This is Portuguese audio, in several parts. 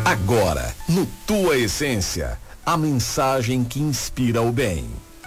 Agora, no Tua Essência, a mensagem que inspira o bem.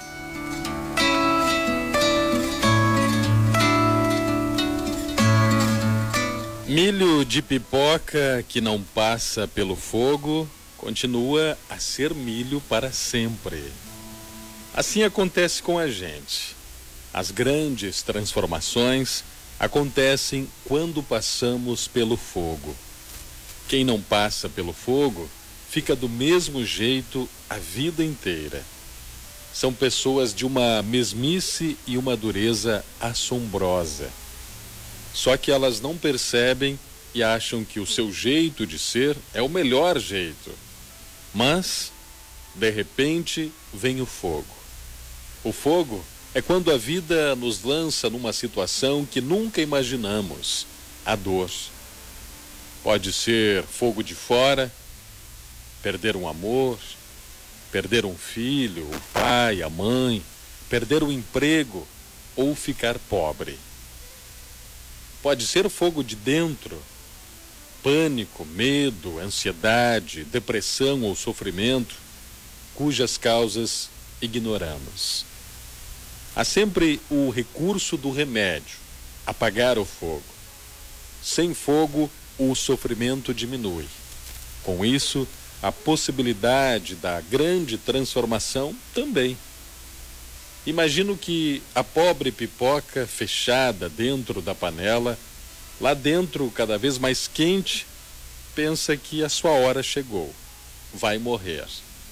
Milho de pipoca que não passa pelo fogo continua a ser milho para sempre. Assim acontece com a gente. As grandes transformações acontecem quando passamos pelo fogo. Quem não passa pelo fogo fica do mesmo jeito a vida inteira. São pessoas de uma mesmice e uma dureza assombrosa. Só que elas não percebem e acham que o seu jeito de ser é o melhor jeito. Mas, de repente, vem o fogo. O fogo é quando a vida nos lança numa situação que nunca imaginamos, a dor. Pode ser fogo de fora, perder um amor, perder um filho, o pai, a mãe, perder o emprego ou ficar pobre. Pode ser fogo de dentro, pânico, medo, ansiedade, depressão ou sofrimento, cujas causas ignoramos. Há sempre o recurso do remédio, apagar o fogo. Sem fogo, o sofrimento diminui. Com isso, a possibilidade da grande transformação também. Imagino que a pobre pipoca fechada dentro da panela, lá dentro cada vez mais quente, pensa que a sua hora chegou, vai morrer.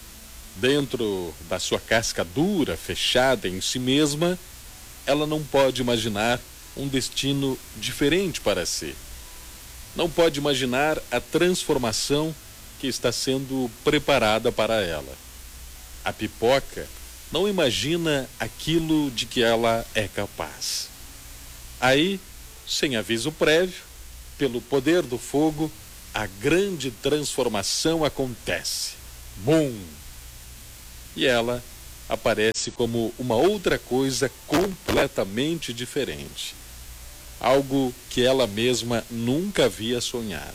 Dentro da sua casca dura, fechada em si mesma, ela não pode imaginar um destino diferente para si. Não pode imaginar a transformação que está sendo preparada para ela. A pipoca não imagina aquilo de que ela é capaz. Aí, sem aviso prévio, pelo poder do fogo, a grande transformação acontece. Bum! E ela aparece como uma outra coisa completamente diferente. Algo que ela mesma nunca havia sonhado.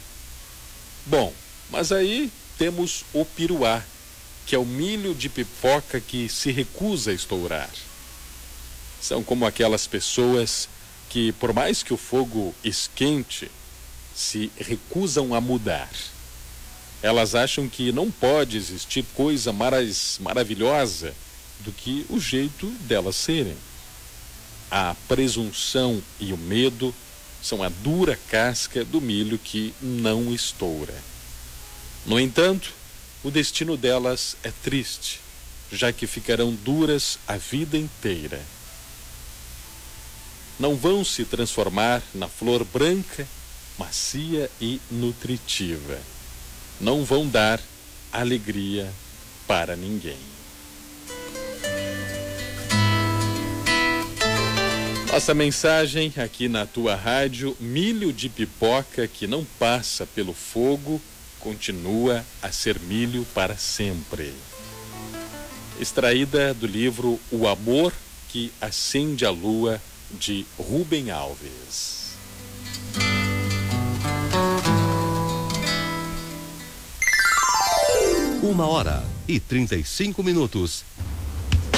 Bom, mas aí temos o piruá, que é o milho de pipoca que se recusa a estourar. São como aquelas pessoas que, por mais que o fogo esquente, se recusam a mudar. Elas acham que não pode existir coisa mais maravilhosa do que o jeito delas serem. A presunção e o medo são a dura casca do milho que não estoura. No entanto, o destino delas é triste, já que ficarão duras a vida inteira. Não vão se transformar na flor branca, macia e nutritiva. Não vão dar alegria para ninguém. Nossa mensagem aqui na tua rádio: milho de pipoca que não passa pelo fogo continua a ser milho para sempre. Extraída do livro O Amor que Acende a Lua, de Rubem Alves. Uma hora e 35 minutos.